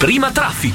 Prima Traffic.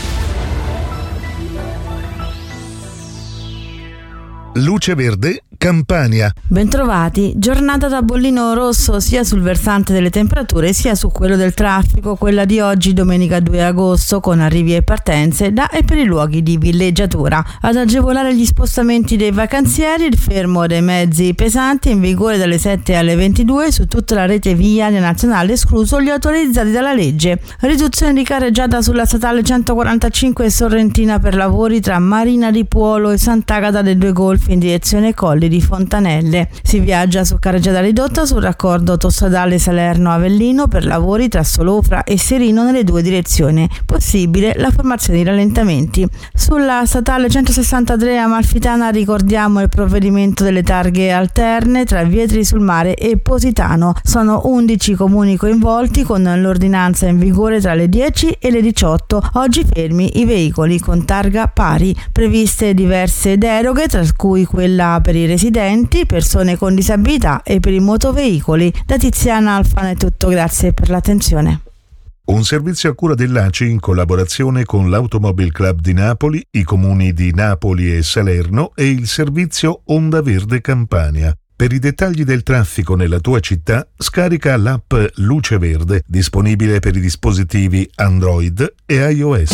Luce Verde, Campania. Bentrovati, giornata da bollino rosso sia sul versante delle temperature sia su quello del traffico, quella di oggi domenica 2 agosto con arrivi e partenze da e per i luoghi di villeggiatura. Ad agevolare gli spostamenti dei vacanzieri il fermo dei mezzi pesanti in vigore dalle 7 alle 22 su tutta la rete viaria nazionale escluso gli autorizzati dalla legge. Riduzione di carreggiata sulla statale 145 Sorrentina per lavori tra Marina di Puolo e Sant'Agata dei Due Golfi in direzione Colli di Fontanelle. Si viaggia su carreggiata ridotta sul raccordo autostradale Salerno-Avellino per lavori tra Solofra e Serino nelle due direzioni. Possibile la formazione di rallentamenti. Sulla statale 163 Amalfitana ricordiamo il provvedimento delle targhe alterne tra Vietri sul Mare e Positano. Sono 11 comuni coinvolti con l'ordinanza in vigore tra le 10 e le 18. Oggi fermi i veicoli con targa pari. Previste diverse deroghe, tra cui quella per i residenti, persone con disabilità e per i motoveicoli. Da Tiziana Alfano è tutto, grazie per l'attenzione. Un servizio a cura dell'ACI in collaborazione con l'Automobile Club di Napoli, i comuni di Napoli e Salerno e il servizio Onda Verde Campania. Per i dettagli del traffico nella tua città, scarica l'app Luce Verde, disponibile per i dispositivi Android e iOS.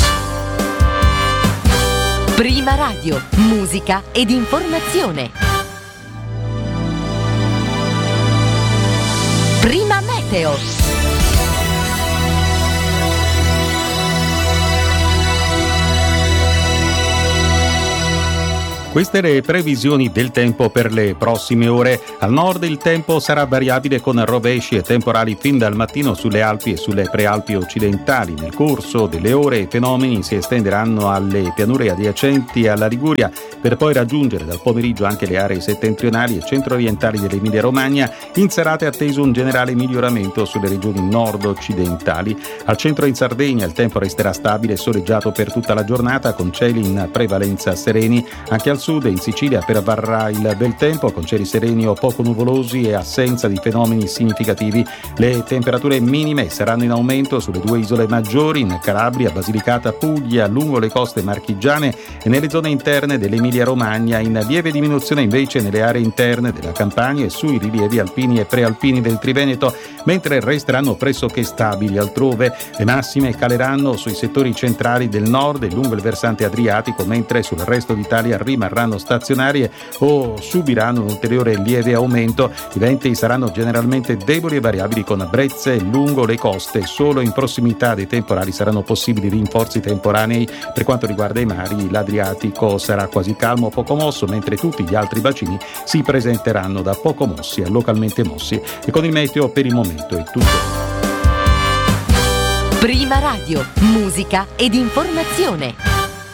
Prima Radio, musica ed informazione. Prima Meteo. Queste le previsioni del tempo per le prossime ore. Al nord il tempo sarà variabile con rovesci e temporali fin dal mattino sulle Alpi e sulle prealpi occidentali. Nel corso delle ore i fenomeni si estenderanno alle pianure adiacenti alla Liguria per poi raggiungere dal pomeriggio anche le aree settentrionali e centro-orientali dell'Emilia Romagna. In serata è atteso un generale miglioramento sulle regioni nord-occidentali. Al centro in Sardegna il tempo resterà stabile e soleggiato per tutta la giornata con cieli in prevalenza sereni. Anche al sud e in Sicilia prevarrà il bel tempo con cieli sereni o poco nuvolosi e assenza di fenomeni significativi. Le temperature minime saranno in aumento sulle due isole maggiori, in Calabria, Basilicata, Puglia, lungo le coste marchigiane e nelle zone interne dell'Emilia Romagna, in lieve diminuzione invece nelle aree interne della Campania e sui rilievi alpini e prealpini del Triveneto, mentre resteranno pressoché stabili altrove. Le massime caleranno sui settori centrali del nord e lungo il versante adriatico, mentre sul resto d'Italia rimarranno stazionarie o subiranno un ulteriore lieve aumento. I venti saranno generalmente deboli e variabili con brezze lungo le coste. Solo in prossimità dei temporali saranno possibili rinforzi temporanei. Per quanto riguarda i mari, l'Adriatico sarà quasi calmo o poco mosso, mentre tutti gli altri bacini si presenteranno da poco mossi a localmente mossi. E con il meteo per il momento è tutto. Prima Radio, musica ed informazione.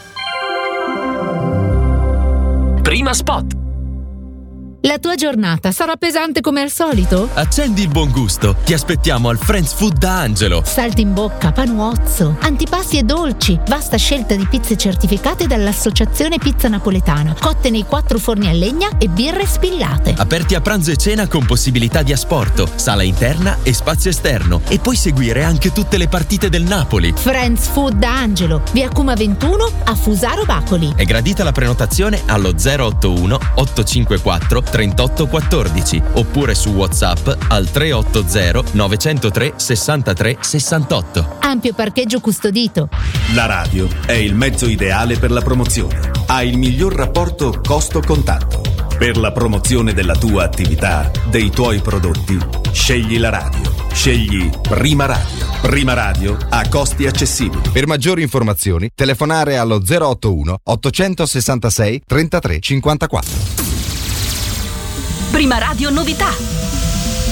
Prima Spot. La tua giornata sarà pesante come al solito? Accendi il buon gusto. Ti aspettiamo al Friends Food da Angelo. Salti in bocca, panuozzo, antipasti e dolci, vasta scelta di pizze certificate dall'Associazione Pizza Napoletana, cotte nei 4 forni a legna e birre spillate. Aperti a pranzo e cena con possibilità di asporto, sala interna e spazio esterno. E puoi seguire anche tutte le partite del Napoli. Friends Food da Angelo, via Cuma 21 a Fusaro Bacoli. È gradita la prenotazione allo 081 854 3814 oppure su WhatsApp al 380 903 63 68. Ampio parcheggio custodito. La radio è il mezzo ideale per la promozione. Ha il miglior rapporto costo-contatto. Per la promozione della tua attività, dei tuoi prodotti, scegli la radio. Scegli Prima Radio. Prima Radio a costi accessibili. Per maggiori informazioni, telefonare allo 081 866 33 54. Prima Radio novità.